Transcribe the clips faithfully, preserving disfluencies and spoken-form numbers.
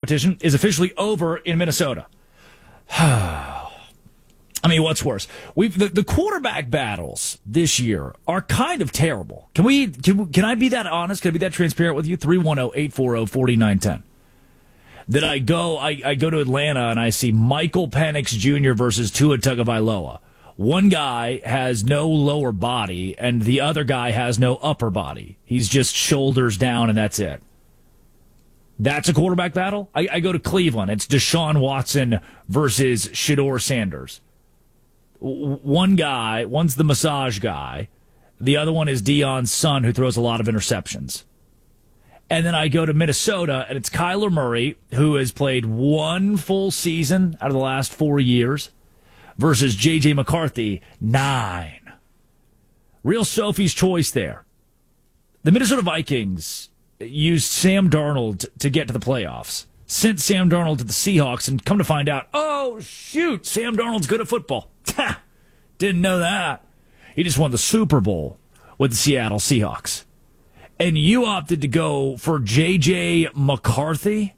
competition is officially over in Minnesota. I mean, what's worse? We've the, the quarterback battles this year are kind of terrible. Can we? Can, can I be that honest? Can I be that transparent with you? three one zero, eight four zero, four nine one zero. That I go, I, I go to Atlanta and I see Michael Penix Junior versus Tua Tagovailoa. One guy has no lower body and the other guy has no upper body. He's just shoulders down and that's it. That's a quarterback battle? I, I go to Cleveland. It's Deshaun Watson versus Shedeur Sanders. One guy, one's the massage guy. The other one is Deion's son, who throws a lot of interceptions. And then I go to Minnesota, and it's Kyler Murray, who has played one full season out of the last four years, versus J J McCarthy, nine. Real Sophie's choice there. The Minnesota Vikings used Sam Darnold to get to the playoffs. Sent Sam Darnold to the Seahawks, and come to find out, oh, shoot, Sam Darnold's good at football. Didn't know that. He just won the Super Bowl with the Seattle Seahawks. And you opted to go for J J McCarthy?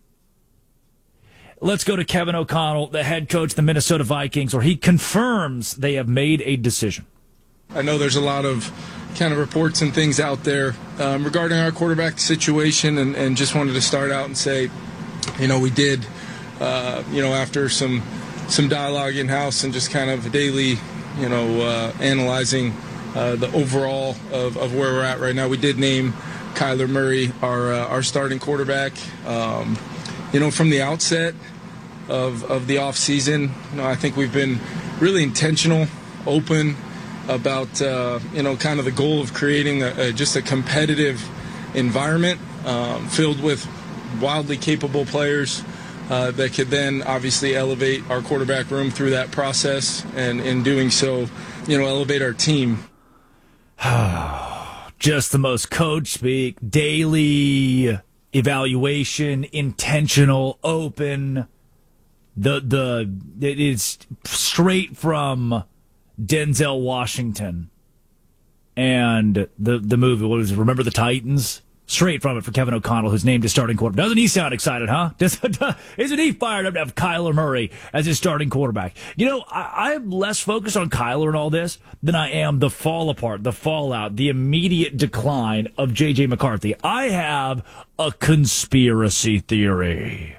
Let's go to Kevin O'Connell, the head coach of the Minnesota Vikings, where he confirms they have made a decision. I know there's a lot of kind of reports and things out there um, regarding our quarterback situation, and, and just wanted to start out and say, you know, we did, uh, you know, after some some dialogue in-house and just kind of daily, you know, uh, analyzing uh, the overall of, of where we're at right now, we did name Kyler Murray our uh, our starting quarterback. Um, you know, from the outset of of the offseason, you know, I think we've been really intentional, open about, uh, you know, kind of the goal of creating a, a, just a competitive environment um, filled with wildly capable players uh, that could then obviously elevate our quarterback room through that process, and in doing so, you know, elevate our team. Just the most coach speak, daily evaluation, intentional, open. The the it is straight from Denzel Washington and the the movie. What was it? Remember the Titans? Straight from it for Kevin O'Connell, who's named his starting quarterback. Doesn't he sound excited, huh? Isn't he fired up to have Kyler Murray as his starting quarterback? You know, I, I'm less focused on Kyler and all this than I am the fall apart, the fallout, the immediate decline of J J McCarthy. I have a conspiracy theory.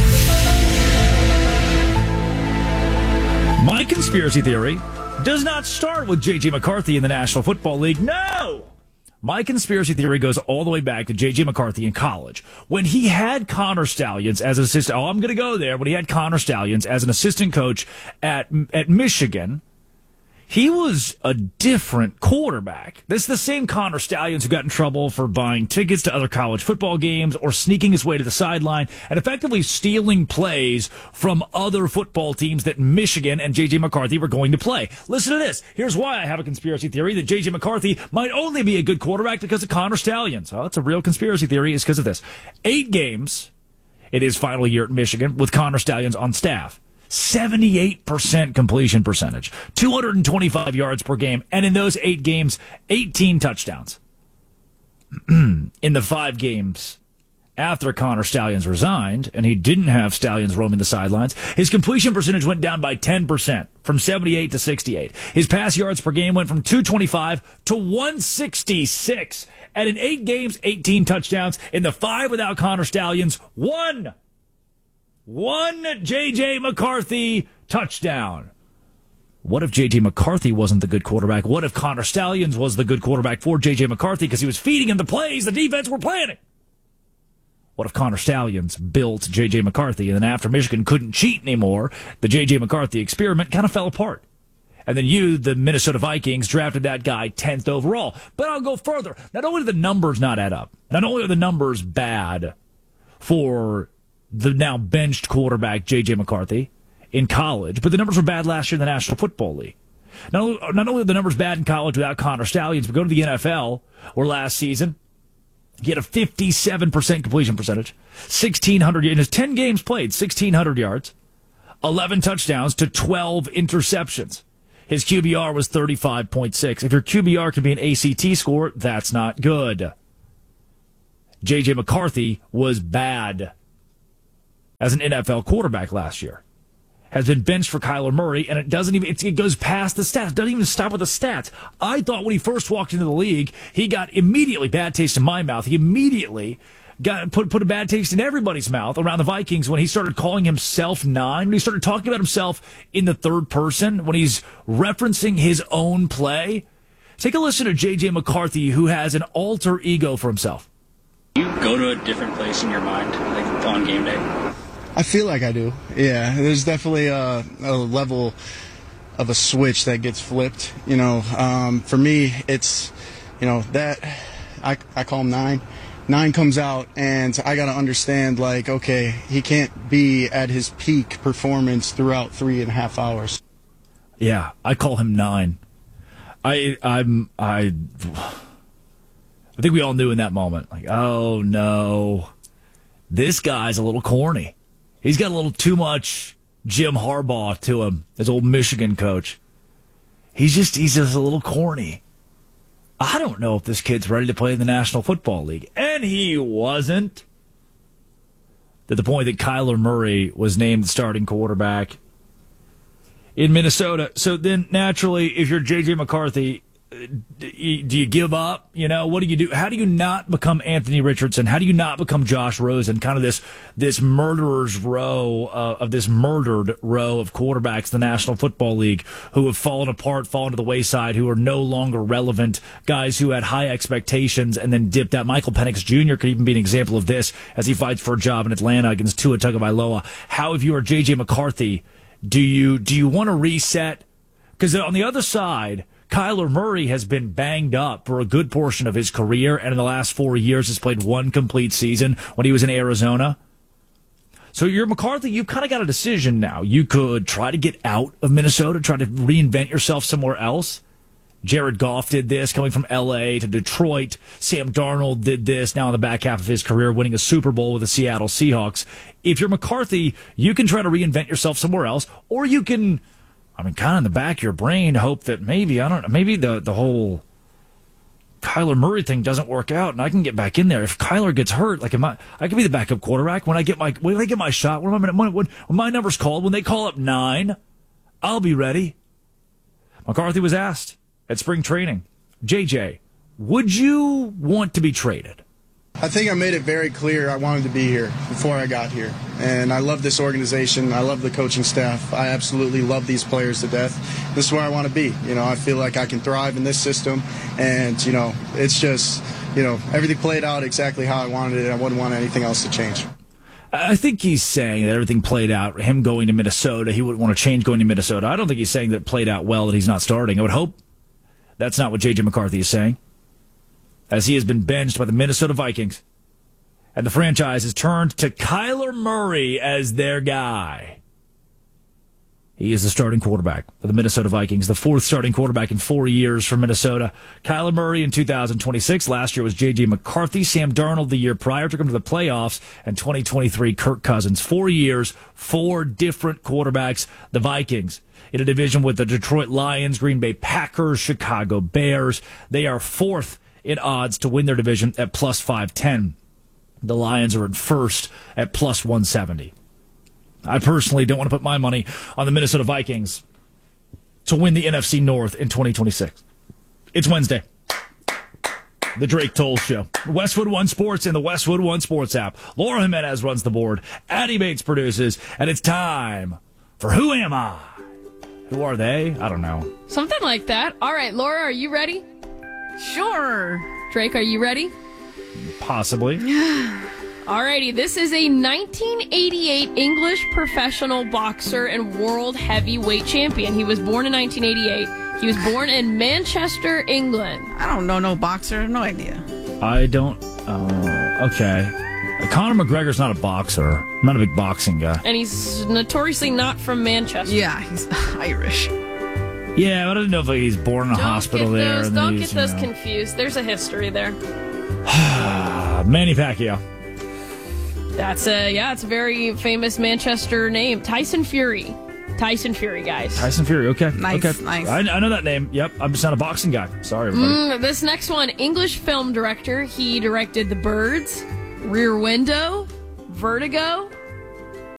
My conspiracy theory does not start with J J McCarthy in the National Football League. No! My conspiracy theory goes all the way back to J J McCarthy in college. When he had Connor Stalions as an assistant, oh, I'm going to go there. When he had Connor Stalions as an assistant coach at at Michigan, he was a different quarterback. This is the same Connor Stalions who got in trouble for buying tickets to other college football games or sneaking his way to the sideline and effectively stealing plays from other football teams that Michigan and J J McCarthy were going to play. Listen to this. Here's why I have a conspiracy theory that J J McCarthy might only be a good quarterback because of Connor Stalions. Oh, it's a real conspiracy theory. It's because of this. Eight games in his final year at Michigan with Connor Stalions on staff. seventy-eight percent completion percentage, two hundred twenty-five yards per game, and in those eight games, eighteen touchdowns. In the five games after Connor Stalions resigned, and he didn't have Stalions roaming the sidelines, his completion percentage went down by ten percent, from seventy-eight to sixty-eight. His pass yards per game went from two twenty-five to one sixty-six. And in eight games, eighteen touchdowns. In the five without Connor Stalions, one. One J J McCarthy touchdown. What if J J McCarthy wasn't the good quarterback? What if Connor Stalions was the good quarterback for J J McCarthy because he was feeding him the plays the defense were planning? What if Connor Stalions built J J McCarthy, and then after Michigan couldn't cheat anymore, the J J McCarthy experiment kind of fell apart? And then you, the Minnesota Vikings, drafted that guy tenth overall. But I'll go further. Not only do the numbers not add up, not only are the numbers bad for the now benched quarterback J J McCarthy in college, but the numbers were bad last year in the National Football League. Not only, not only are the numbers bad in college without Connor Stalions, but go to the N F L, where last season he had a fifty-seven percent completion percentage, sixteen hundred in his ten games played, sixteen hundred yards, eleven touchdowns to twelve interceptions. His Q B R was thirty-five point six. If your Q B R can be an A C T score, that's not good. J J McCarthy was bad. as an N F L quarterback last year. Has been benched for Kyler Murray, and it doesn't even, it, it goes past the stats. It doesn't even stop with the stats. I thought when he first walked into the league, he got immediately bad taste in my mouth. He immediately got put, put a bad taste in everybody's mouth around the Vikings when he started calling himself nine, when he started talking about himself in the third person, when he's referencing his own play. Take a listen to J J McCarthy, who has an alter ego for himself. You go to a different place in your mind, like on game day. I feel like I do. Yeah, there's definitely a, a level of a switch that gets flipped. You know, um, for me, it's, you know, that I, I call him nine. Nine comes out, and I got to understand, like, okay, he can't be at his peak performance throughout three and a half hours. Yeah, I call him nine. I, I'm, I, I think we all knew in that moment, like, oh no, this guy's a little corny. He's got a little too much Jim Harbaugh to him, his old Michigan coach. He's just he's just a little corny. I don't know if this kid's ready to play in the National Football League. And he wasn't. To the point that Kyler Murray was named the starting quarterback in Minnesota. So then, naturally, if you're J J McCarthy, do you give up? You know, what do you do? How do you not become Anthony Richardson? How do you not become Josh Rosen? Kind of this this murderer's row uh, of this murdered row of quarterbacks in the National Football League who have fallen apart, fallen to the wayside, who are no longer relevant. Guys who had high expectations and then dipped out. Michael Penix Junior could even be an example of this as he fights for a job in Atlanta against Tua Tagovailoa. How, if you are J J McCarthy, do you do you want to reset? Because on the other side, Kyler Murray has been banged up for a good portion of his career, and in the last four years has played one complete season when he was in Arizona. So you're McCarthy, you've kind of got a decision now. You could try to get out of Minnesota, try to reinvent yourself somewhere else. Jared Goff did this, coming from L A to Detroit. Sam Darnold did this now in the back half of his career, winning a Super Bowl with the Seattle Seahawks. If you're McCarthy, you can try to reinvent yourself somewhere else, or you can, I mean, kind of in the back of your brain, hope that maybe, I don't know, maybe the, the whole Kyler Murray thing doesn't work out and I can get back in there. If Kyler gets hurt, like, am I, I can be the backup quarterback when I get my, when I get my shot, when, when, when, when my number's called, when they call up nine, I'll be ready. McCarthy was asked at spring training, J J, would you want to be traded? I think I made it very clear I wanted to be here before I got here. And I love this organization. I love the coaching staff. I absolutely love these players to death. This is where I want to be. You know, I feel like I can thrive in this system. And, you know, it's just, you know, everything played out exactly how I wanted it. I wouldn't want anything else to change. I think he's saying that everything played out, him going to Minnesota, he wouldn't want to change going to Minnesota. I don't think he's saying that it played out well, that he's not starting. I would hope that's not what J J McCarthy is saying, as he has been benched by the Minnesota Vikings, and the franchise has turned to Kyler Murray as their guy. He is the starting quarterback for the Minnesota Vikings, the fourth starting quarterback in four years for Minnesota. Kyler Murray in two thousand twenty-six. Last year was J J McCarthy. Sam Darnold the year prior took him to the playoffs. And twenty twenty-three, Kirk Cousins. Four years, four different quarterbacks. The Vikings in a division with the Detroit Lions, Green Bay Packers, Chicago Bears. They are fourth in odds to win their division at plus five ten. The Lions are in first at plus one seventy. I personally don't want to put my money on the Minnesota Vikings to win the N F C North in twenty twenty-six. It's Wednesday. The Drake Toll Show. Westwood One Sports and the Westwood One Sports app. Laura Jimenez runs the board. Addie Bates produces. And it's time for Who Am I? Who are they? I don't know. Something like that. All right, Laura, are you ready? Sure. Drake, are you ready? Possibly. Alrighty, this is a nineteen eighty-eight English professional boxer and world heavyweight champion. He was born in nineteen eighty-eight. He was born in Manchester, England. I don't know no boxer. No idea. I don't... Uh, okay. Conor McGregor's not a boxer. I'm not a big boxing guy. And he's notoriously not from Manchester. Yeah, he's Irish. Yeah, but I don't know if he's born in a don't hospital get there. Those, and don't he's, get those you know. confused. There's a history there. Manny Pacquiao. That's a, yeah, it's a very famous Manchester name. Tyson Fury. Tyson Fury, guys. Tyson Fury, okay. Nice, okay. nice. I, I know that name. Yep, I'm just not a boxing guy. Sorry, everybody. Mm, this next one, English film director. He directed The Birds, Rear Window, Vertigo,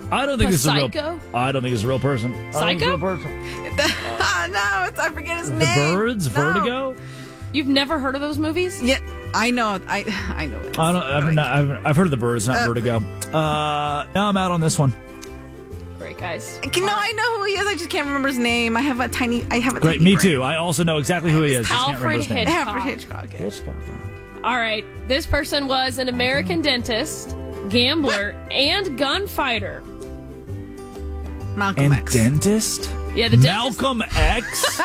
I don't think A this is a real. psycho? I don't think it's a real person. I don't think it's a Psycho? real person. no, it's, I forget his The name. Birds, No. Vertigo. You've never heard of those movies? Yeah, I know. I I know it. I don't. I've, not, I've, I've heard of the Birds, not Uh, Vertigo. Uh, now I'm out on this one. Great, guys. You know, I know who he is. I just can't remember his name. I have a tiny. I have a Great, tiny me brain. too. I also know exactly who he is. Just can't remember Alfred his name. Hitchcock. Alfred Hitchcock. yeah. Hitchcock. All right. This person was an American dentist, gambler, and gunfighter. Malcolm And X. dentist. Yeah, the dentist. Malcolm X.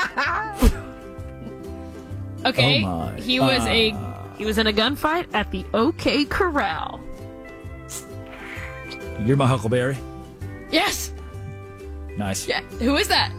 Okay. Oh my. He was Uh. a he was in a gunfight at the OK Corral. You're my Huckleberry. Yes. Nice. Yeah. Who is that?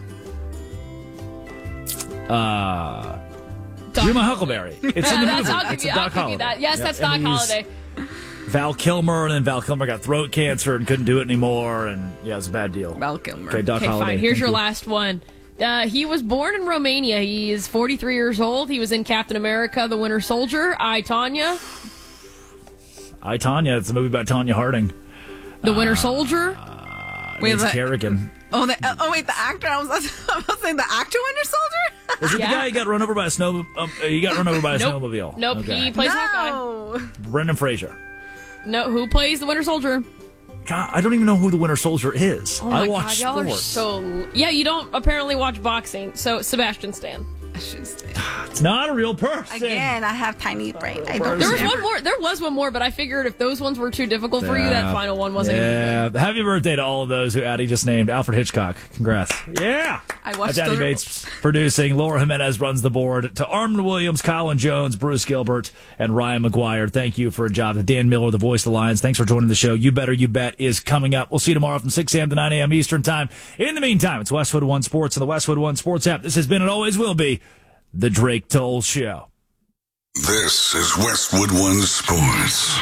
Uh, Doc- you're my Huckleberry. It's in the That's movie. I'll give It's you, a I'll Doc give you Holliday. that. Yes, Yep, that's and Doc he's Holliday. Val Kilmer, and then Val Kilmer got throat cancer and couldn't do it anymore, and yeah, it was a bad deal. Val Kilmer. Okay, Doc Okay, Holliday. fine. Here's Thank your you. last one. Uh, he was born in Romania. He is forty-three years old. He was in Captain America: The Winter Soldier. I, Tanya. I, Tanya. It's a movie about Tanya Harding. The Winter Soldier. Wait, It's the- Kerrigan. Oh, the, uh, oh wait, the actor. I was, I was saying the actor Winter Soldier. Was it Yeah. the guy who got run over by a snow? Um, he got run over by a Nope. snowmobile. Nope. Okay. He plays Hawkeye. No. Brendan Fraser. No. Who plays the Winter Soldier? God, I don't even know who the Winter Soldier is. Oh my I watch God, y'all are sports. so. Yeah, you don't apparently watch boxing. So Sebastian Stan. I should stay. It's not a real person. Again, I have tiny brain. I don't There was remember. one more. There was one more, but I figured if those ones were too difficult for you, that Yeah. final one wasn't. Yeah. Happy birthday to all of those who Addie just named. Alfred Hitchcock. Congrats. Yeah. I watched That's Addie the- Bates producing. Laura Jimenez runs the board. To Armin Williams, Colin Jones, Bruce Gilbert, and Ryan McGuire, thank you for a job. To Dan Miller, the voice of the Lions, thanks for joining the show. You Better You Bet is coming up. We'll see you tomorrow from six a.m. to nine a.m. Eastern Time. In the meantime, it's Westwood One Sports and the Westwood One Sports app. This has been and always will be the Drake Toll Show. This is Westwood One Sports.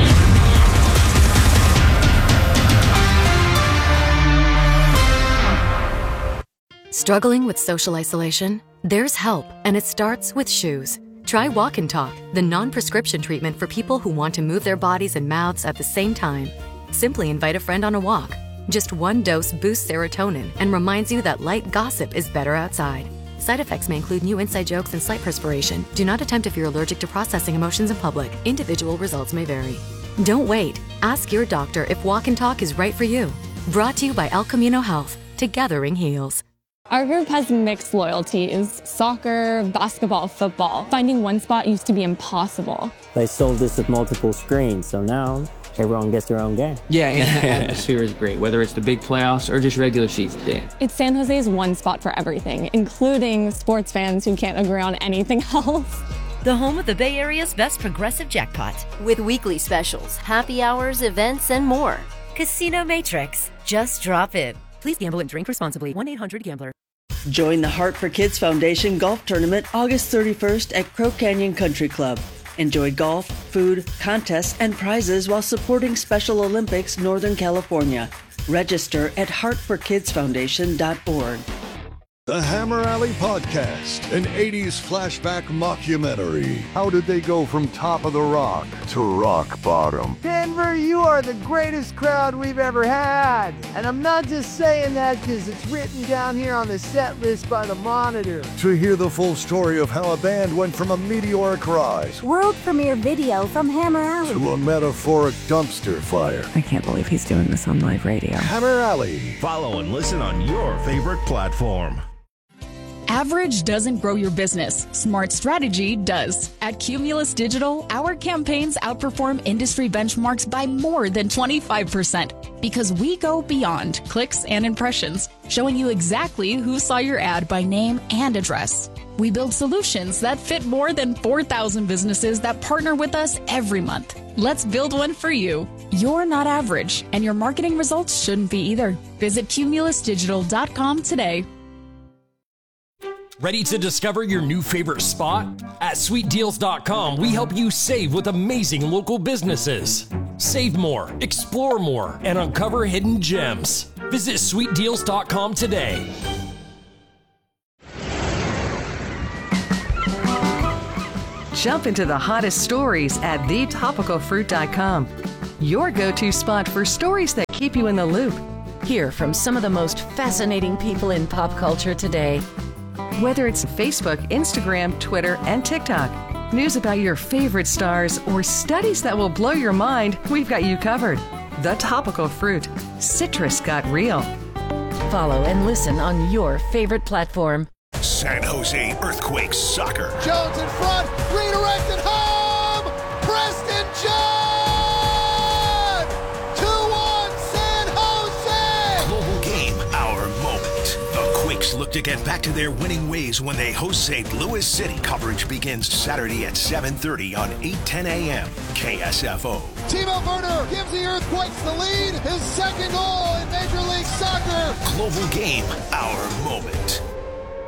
Struggling with social isolation? There's help, and it starts with shoes. Try Walk and Talk, the non-prescription treatment for people who want to move their bodies and mouths at the same time. Simply invite a friend on a walk. Just one dose boosts serotonin and reminds you that light gossip is better outside. Side effects may include new inside jokes and slight perspiration. Do not attempt if you're allergic to processing emotions in public. Individual results may vary. Don't wait. Ask your doctor if Walk and Talk is right for you. Brought to you by El Camino Health. Together-ing heals. Our group has mixed loyalties: soccer, basketball, football. Finding one spot used to be impossible. They sold this with multiple screens, so now everyone gets their own game. Yeah, and the atmosphere is great, whether it's the big playoffs or just regular season. It's San Jose's one spot for everything, including sports fans who can't agree on anything else. The home of the Bay Area's best progressive jackpot. With weekly specials, happy hours, events, and more. Casino Matrix. Just drop in. Please gamble and drink responsibly. one eight hundred gambler. Join the Heart for Kids Foundation Golf Tournament August thirty-first at Crow Canyon Country Club. Enjoy golf, food, contests, and prizes while supporting Special Olympics Northern California. Register at heart for kids foundation dot org. The Hammer Alley Podcast, an eighties flashback mockumentary. How did they go from top of the rock to rock bottom? Denver, you are the greatest crowd we've ever had. And I'm not just saying that because it's written down here on the set list by the Monitor. To hear the full story of how a band went from a meteoric rise World premiere video from Hammer Alley to a metaphoric dumpster fire. I can't believe he's doing this on live radio. Hammer Alley. Follow and listen on your favorite platform. Average doesn't grow your business. Smart strategy does. At Cumulus Digital, our campaigns outperform industry benchmarks by more than twenty-five percent because we go beyond clicks and impressions, showing you exactly who saw your ad by name and address. We build solutions that fit more than four thousand businesses that partner with us every month. Let's build one for you. You're not average, and your marketing results shouldn't be either. Visit cumulus digital dot com today. Ready to discover your new favorite spot? At sweet deals dot com, we help you save with amazing local businesses. Save more, explore more, and uncover hidden gems. Visit sweet deals dot com today. Jump into the hottest stories at the topical fruit dot com. Your go-to spot for stories that keep you in the loop. Hear from some of the most fascinating people in pop culture today. Whether it's Facebook, Instagram, Twitter, and TikTok, news about your favorite stars, or studies that will blow your mind, we've got you covered. The Topical Fruit. Citrus got real. Follow and listen on your favorite platform. San Jose Earthquakes Soccer. Jones in front, redirected home! Preston John! two one San Jose! Global game, our moment. The Quakes look to get back to their winning ways when they host Saint Louis City. Coverage begins Saturday at seven thirty on eight ten a.m. K S F O. Timo Werner gives the Earthquakes the lead. His second goal in Major League Soccer. Global game, our moment.